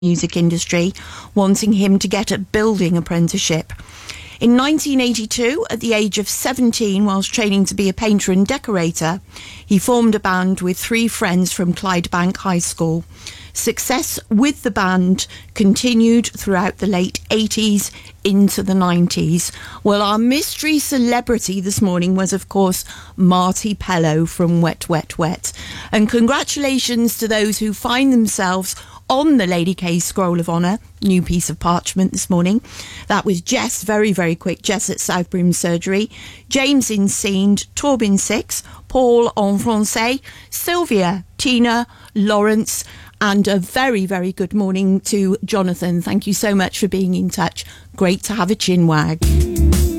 music industry, wanting him to get a building apprenticeship. In 1982, at the age of 17, whilst training to be a painter and decorator, he formed a band with 3 friends from Clydebank High School. Success with the band continued throughout the late 80s into the 90s. Well, our mystery celebrity this morning was, of course, Marti Pellow from Wet, Wet, Wet. And congratulations to those who find themselves on the Lady K Scroll of Honour, new piece of parchment this morning. That was Jess, very, very quick, Jess at South Broom Surgery, James in Seend, Torbin 6, Paul en Francais, Sylvia, Tina, Lawrence, and a very, very good morning to Jonathan. Thank you so much for being in touch. Great to have a chin wag.